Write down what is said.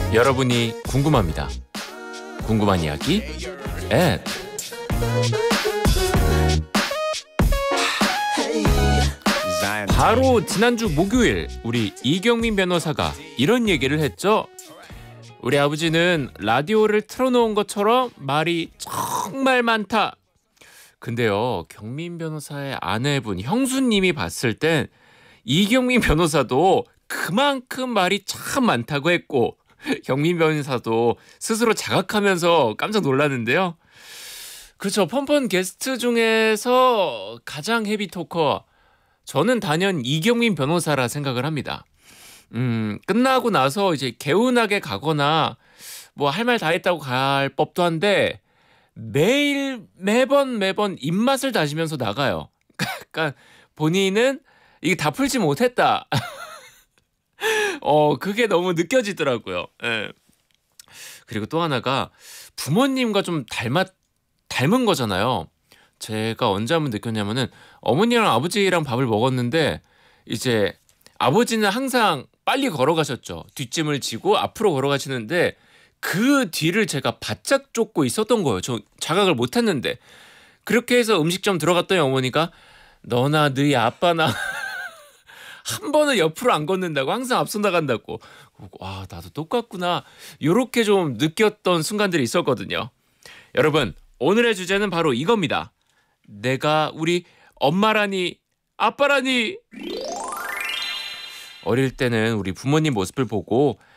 여러분이 궁금합니다. 궁금한 이야기 앱. 바로 지난주 목요일 우리 이경민 변호사가 이런 얘기를 했죠. 우리 아버지는 라디오를 틀어놓은 것처럼 말이 정말 많다. 근데요, 경민 변호사의 아내분 형수님이 봤을 땐 이경민 변호사도 그만큼 말이 참 많다고 했고, 경민 변호사도 스스로 자각하면서 깜짝 놀랐는데요. 그렇죠. 펀펀 게스트 중에서 가장 헤비 토커, 저는 단연 이경민 변호사라 생각을 합니다. 끝나고 나서 이제 개운하게 가거나 뭐 할 말 다 했다고 갈 법도 한데 매번 입맛을 다시면서 나가요. 그러니까 본인은 이게 다 풀지 못했다. 그게 너무 느껴지더라고요. 예. 그리고 또 하나가 부모님과 좀 닮은 거잖아요. 제가 언제 한번 느꼈냐면은 어머니랑 아버지랑 밥을 먹었는데 이제 아버지는 항상 빨리 걸어가셨죠. 뒷짐을 지고 앞으로 걸어가시는데 그 뒤를 제가 바짝 쫓고 있었던 거예요. 저 자각을 못했는데. 그렇게 해서 음식점 들어갔더니 어머니가 너나 너희 아빠나 한 번은 옆으로 안 걷는다고, 항상 앞서 나간다고. 와, 나도 똑같구나. 이렇게 좀 느꼈던 순간들이 있었거든요. 여러분, 오늘의 주제는 바로 이겁니다. 내가 우리 엄마라니 아빠라니. 어릴 때는 우리 부모님 모습을 보고